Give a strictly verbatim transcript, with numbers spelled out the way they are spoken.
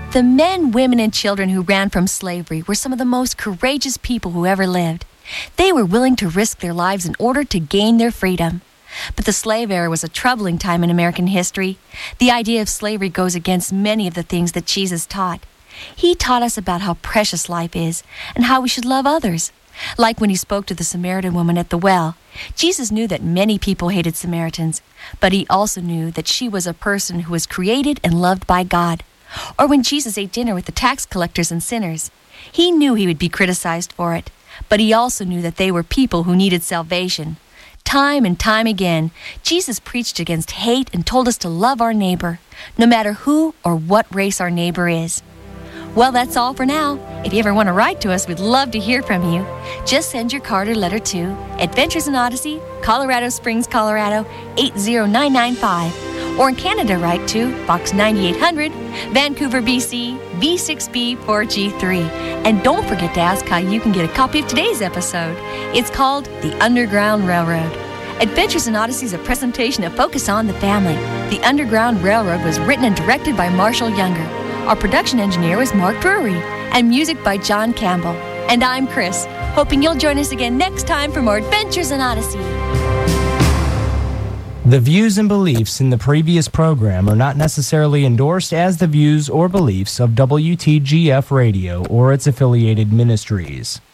The men, women, and children who ran from slavery were some of the most courageous people who ever lived. They were willing to risk their lives in order to gain their freedom. But the slave era was a troubling time in American history. The idea of slavery goes against many of the things that Jesus taught. He taught us about how precious life is and how we should love others. Like when he spoke to the Samaritan woman at the well, Jesus knew that many people hated Samaritans, but he also knew that she was a person who was created and loved by God. Or when Jesus ate dinner with the tax collectors and sinners, he knew he would be criticized for it, but he also knew that they were people who needed salvation. Time and time again, Jesus preached against hate and told us to love our neighbor, no matter who or what race our neighbor is. Well, that's all for now. If you ever want to write to us, we'd love to hear from you. Just send your card or letter to Adventures in Odyssey, Colorado Springs, Colorado, eight zero nine nine five. Or in Canada, write to Box ninety-eight hundred, Vancouver, B C, V six B four G three. And don't forget to ask how you can get a copy of today's episode. It's called The Underground Railroad. Adventures in Odyssey is a presentation of Focus on the Family. The Underground Railroad was written and directed by Marshall Younger. Our production engineer was Mark Drury, and music by John Campbell. And I'm Chris, hoping you'll join us again next time for more Adventures in Odyssey. The views and beliefs in the previous program are not necessarily endorsed as the views or beliefs of W T G F Radio or its affiliated ministries.